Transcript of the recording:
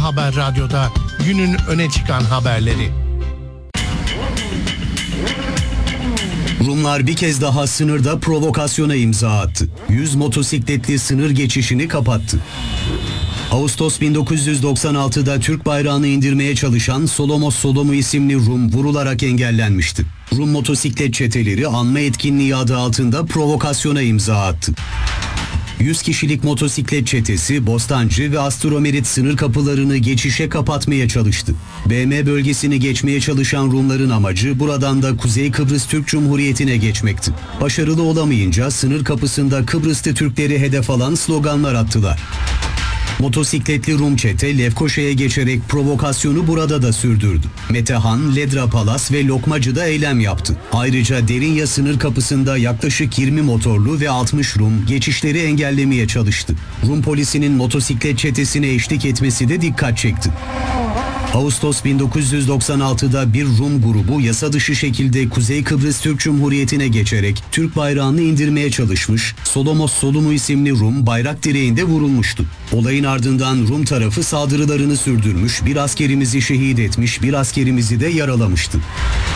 Haber Radyo'da günün öne çıkan haberleri. Rumlar bir kez daha sınırda provokasyona imza attı. 100 motosikletli sınır geçişini kapattı. Ağustos 1996'da Türk bayrağını indirmeye çalışan Solomos Solomu isimli Rum vurularak engellenmişti. Rum motosiklet çeteleri anma etkinliği adı altında provokasyona imza attı. 100 kişilik motosiklet çetesi Bostancı ve Astromerit sınır kapılarını geçişe kapatmaya çalıştı. BM bölgesini geçmeye çalışan Rumların amacı buradan da Kuzey Kıbrıs Türk Cumhuriyeti'ne geçmekti. Başarılı olamayınca sınır kapısında Kıbrıs'ta Türkleri hedef alan sloganlar attılar. Motosikletli Rum çete Lefkoşa'ya geçerek provokasyonu burada da sürdürdü. Metehan, Ledra Palas ve Lokmacı'da eylem yaptı. Ayrıca Derinya sınır kapısında yaklaşık 20 motorlu ve 60 Rum geçişleri engellemeye çalıştı. Rum polisinin motosiklet çetesine eşlik etmesi de dikkat çekti. Ağustos 1996'da bir Rum grubu yasa dışı şekilde Kuzey Kıbrıs Türk Cumhuriyeti'ne geçerek Türk bayrağını indirmeye çalışmış, Solomos Solumu isimli Rum bayrak direğinde vurulmuştu. Olayın ardından Rum tarafı saldırılarını sürdürmüş, bir askerimizi şehit etmiş, bir askerimizi de yaralamıştı.